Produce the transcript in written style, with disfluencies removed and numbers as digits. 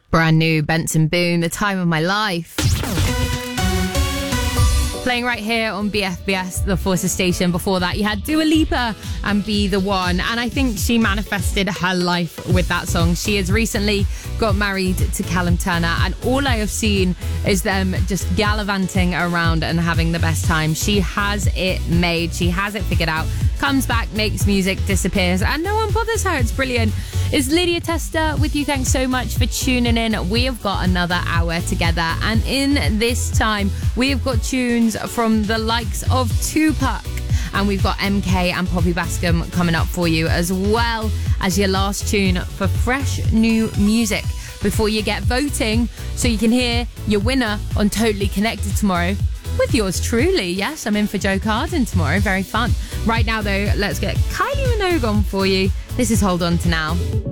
Brand new Benson Boone, The Time of My Life. Playing right here on BFBS, the Forces station. Before that, you had Dua Lipa and Be The One. And I think she manifested her life with that song. She has recently got married to Callum Turner, and all I have seen is them just gallivanting around and having the best time. She has it made. She has it figured out. Comes back, makes music, disappears, and no one bothers her. It's brilliant. It's Lydia Tester with you. Thanks so much for tuning in. We have got another hour together, and in this time, we have got tunes from the likes of Tupac, and we've got MK and Poppy Bascom coming up for you, as well as your last tune for fresh new music before you get voting, so you can hear your winner on Totally Connected tomorrow with yours truly. Yes, I'm in for Joe Carden tomorrow. Very fun. Right now, though, let's get Kylie Minogue on for you. This is Hold On To Now.